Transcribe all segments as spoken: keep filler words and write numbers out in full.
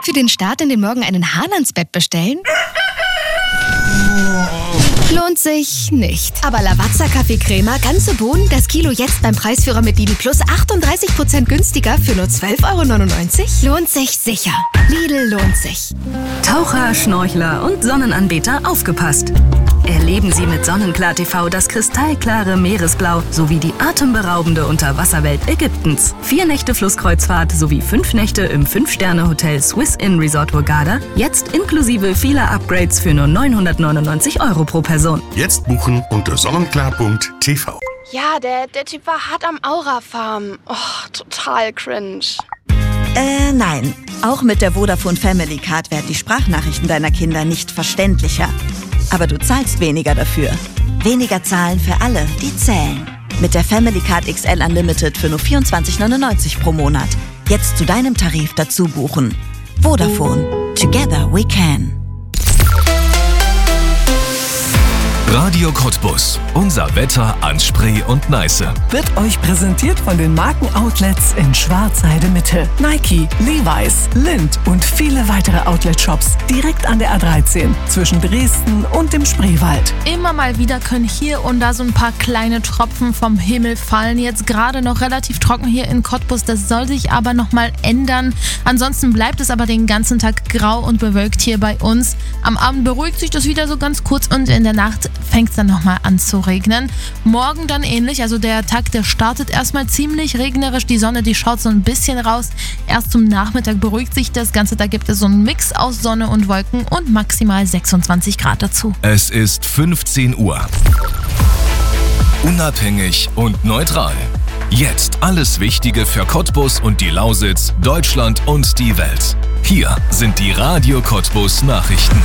Für den Start in den Morgen einen Hahn ans Bett bestellen? Lohnt sich nicht. Aber Lavazza Kaffeecrema, ganze Bohnen, das Kilo jetzt beim Preisführer mit Lidl Plus achtunddreißig Prozent günstiger für nur zwölf Euro neunundneunzig? Lohnt sich sicher. Lidl lohnt sich. Taucher, Schnorchler und Sonnenanbeter aufgepasst. Erleben Sie mit Sonnenklar T V das kristallklare Meeresblau sowie die atemberaubende Unterwasserwelt Ägyptens. Vier Nächte Flusskreuzfahrt sowie fünf Nächte im fünf-Sterne-Hotel Swiss Inn Resort Hurghada. Jetzt inklusive vieler Upgrades für nur neunhundertneunundneunzig Euro pro Person. Jetzt buchen unter sonnenklar punkt t v. Ja, der, der Typ war hart am Aura-Farm. Oh, total cringe. Äh, nein. Auch mit der Vodafone Family Card werden die Sprachnachrichten deiner Kinder nicht verständlicher. Aber du zahlst weniger dafür. Weniger zahlen für alle, die zählen. Mit der Family Card X L Unlimited für nur vierundzwanzig neunundneunzig pro Monat. Jetzt zu deinem Tarif dazu buchen. Vodafone. Together we can. Radio Cottbus. Unser Wetter an Spree und Neiße. Wird euch präsentiert von den Markenoutlets in Schwarzheide Mitte. Nike, Levi's, Lindt und viele weitere Outlet-Shops direkt an der A dreizehn zwischen Dresden und dem Spreewald. Immer mal wieder können hier und da so ein paar kleine Tropfen vom Himmel fallen. Jetzt gerade noch relativ trocken hier in Cottbus. Das soll sich aber nochmal ändern. Ansonsten bleibt es aber den ganzen Tag grau und bewölkt hier bei uns. Am Abend beruhigt sich das wieder so ganz kurz und in der Nacht fängt es dann nochmal an zu regnen. Morgen dann ähnlich, also der Tag, der startet erstmal ziemlich regnerisch. Die Sonne, die schaut so ein bisschen raus. Erst zum Nachmittag beruhigt sich das Ganze. Da gibt es so einen Mix aus Sonne und Wolken und maximal sechsundzwanzig Grad dazu. Es ist fünfzehn Uhr. Unabhängig und neutral. Jetzt alles Wichtige für Cottbus und die Lausitz, Deutschland und die Welt. Hier sind die Radio Cottbus Nachrichten.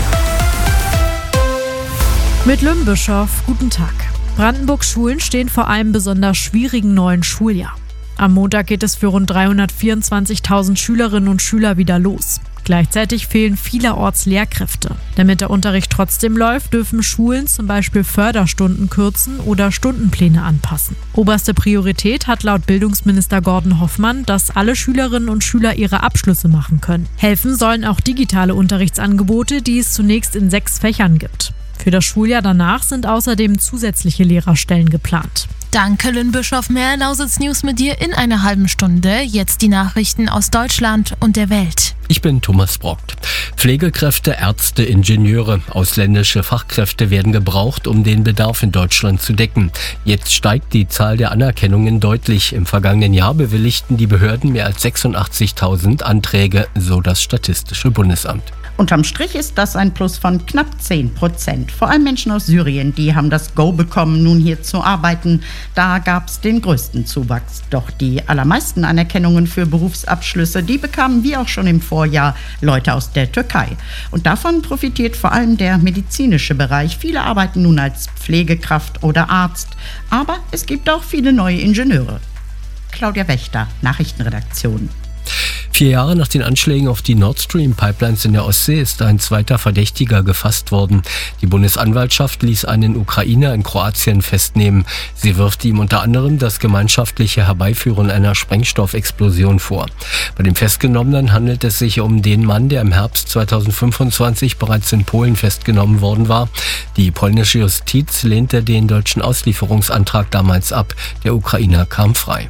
Mit Lümbischow, guten Tag. Brandenburgs Schulen stehen vor einem besonders schwierigen neuen Schuljahr. Am Montag geht es für rund dreihundertvierundzwanzigtausend Schülerinnen und Schüler wieder los. Gleichzeitig fehlen vielerorts Lehrkräfte. Damit der Unterricht trotzdem läuft, dürfen Schulen zum Beispiel Förderstunden kürzen oder Stundenpläne anpassen. Oberste Priorität hat laut Bildungsminister Gordon Hoffmann, dass alle Schülerinnen und Schüler ihre Abschlüsse machen können. Helfen sollen auch digitale Unterrichtsangebote, die es zunächst in sechs Fächern gibt. Für das Schuljahr danach sind außerdem zusätzliche Lehrerstellen geplant. Danke, Lynn-Bischof. Mehr Lausitz News mit dir in einer halben Stunde. Jetzt die Nachrichten aus Deutschland und der Welt. Ich bin Thomas Brockt. Pflegekräfte, Ärzte, Ingenieure, ausländische Fachkräfte werden gebraucht, um den Bedarf in Deutschland zu decken. Jetzt steigt die Zahl der Anerkennungen deutlich. Im vergangenen Jahr bewilligten die Behörden mehr als sechsundachtzigtausend Anträge, so das Statistische Bundesamt. Unterm Strich ist das ein Plus von knapp zehn Prozent. Vor allem Menschen aus Syrien, die haben das Go bekommen, nun hier zu arbeiten. Da gab es den größten Zuwachs. Doch die allermeisten Anerkennungen für Berufsabschlüsse, die bekamen wie auch schon im Vorjahr Leute aus der Türkei. Und davon profitiert vor allem der medizinische Bereich. Viele arbeiten nun als Pflegekraft oder Arzt. Aber es gibt auch viele neue Ingenieure. Claudia Wächter, Nachrichtenredaktion. Vier Jahre nach den Anschlägen auf die Nord Stream Pipelines in der Ostsee ist ein zweiter Verdächtiger gefasst worden. Die Bundesanwaltschaft ließ einen Ukrainer in Kroatien festnehmen. Sie wirft ihm unter anderem das gemeinschaftliche Herbeiführen einer Sprengstoffexplosion vor. Bei dem Festgenommenen handelt es sich um den Mann, der im Herbst zweitausendfünfundzwanzig bereits in Polen festgenommen worden war. Die polnische Justiz lehnte den deutschen Auslieferungsantrag damals ab. Der Ukrainer kam frei.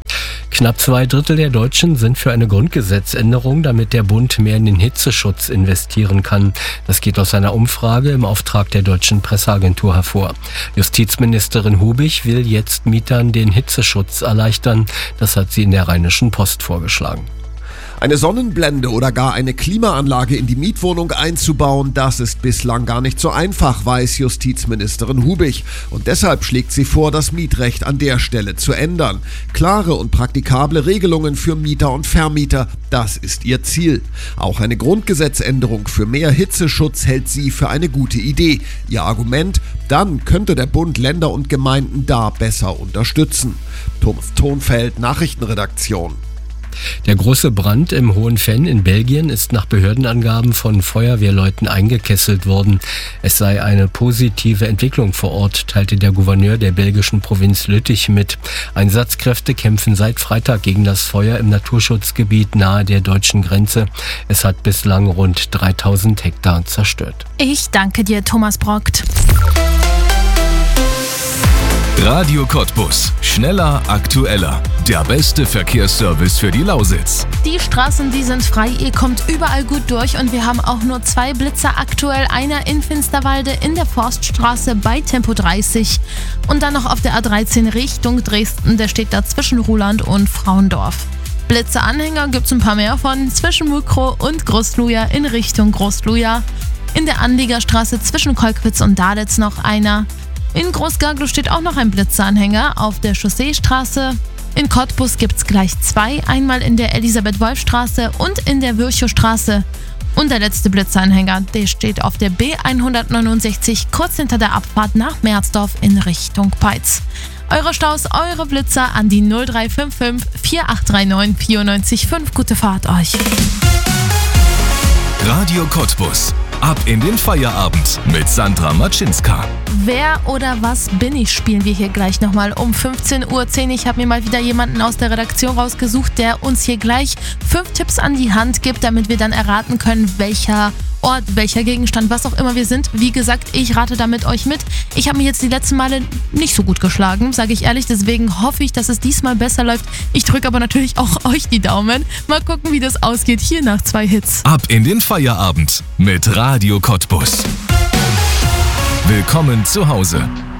Knapp zwei Drittel der Deutschen sind für eine Grundgesetzänderung, damit der Bund mehr in den Hitzeschutz investieren kann. Das geht aus einer Umfrage im Auftrag der Deutschen Presseagentur hervor. Justizministerin Hubig will jetzt Mietern den Hitzeschutz erleichtern. Das hat sie in der Rheinischen Post vorgeschlagen. Eine Sonnenblende oder gar eine Klimaanlage in die Mietwohnung einzubauen, das ist bislang gar nicht so einfach, weiß Justizministerin Hubig. Und deshalb schlägt sie vor, das Mietrecht an der Stelle zu ändern. Klare und praktikable Regelungen für Mieter und Vermieter, das ist ihr Ziel. Auch eine Grundgesetzänderung für mehr Hitzeschutz hält sie für eine gute Idee. Ihr Argument: Dann könnte der Bund Länder und Gemeinden da besser unterstützen. Thomas Thonfeld, Nachrichtenredaktion. Der große Brand im Hohen Venn in Belgien ist nach Behördenangaben von Feuerwehrleuten eingekesselt worden. Es sei eine positive Entwicklung vor Ort, teilte der Gouverneur der belgischen Provinz Lüttich mit. Einsatzkräfte kämpfen seit Freitag gegen das Feuer im Naturschutzgebiet nahe der deutschen Grenze. Es hat bislang rund dreitausend Hektar zerstört. Ich danke dir, Thomas Brockt. Radio Cottbus. Schneller, aktueller. Der beste Verkehrsservice für die Lausitz. Die Straßen, die sind frei, ihr kommt überall gut durch und wir haben auch nur zwei Blitzer aktuell. Einer in Finsterwalde in der Forststraße bei Tempo dreißig und dann noch auf der A dreizehn Richtung Dresden, der steht da zwischen Ruhland und Frauendorf. Blitzeranhänger gibt's ein paar mehr von zwischen Mukro und Großluja in Richtung Großluja. In der Anliegerstraße zwischen Kolkwitz und Dalitz noch einer. In Großgaglow steht auch noch ein Blitzeranhänger auf der Chausseestraße. In Cottbus gibt's gleich zwei, einmal in der Elisabeth-Wolf-Straße und in der Virchow-Straße. Und der letzte Blitzeranhänger, der steht auf der B hundertneunundsechzig, kurz hinter der Abfahrt nach Merzdorf in Richtung Peitz. Eure Staus, eure Blitzer an die null drei fünf fünf vier acht drei neun vier neun fünf. Gute Fahrt euch. Radio Cottbus. Ab in den Feierabend mit Sandra Matschinska. Wer oder was bin ich, spielen wir hier gleich nochmal um fünfzehn Uhr zehn. Ich habe mir mal wieder jemanden aus der Redaktion rausgesucht, der uns hier gleich fünf Tipps an die Hand gibt, damit wir dann erraten können, welcher Ort, welcher Gegenstand, was auch immer wir sind. Wie gesagt, ich rate da mit euch mit. Ich habe mir jetzt die letzten Male nicht so gut geschlagen, sage ich ehrlich. Deswegen hoffe ich, dass es diesmal besser läuft. Ich drücke aber natürlich auch euch die Daumen. Mal gucken, wie das ausgeht hier nach zwei Hits. Ab in den Feierabend mit Radio Cottbus. Willkommen zu Hause.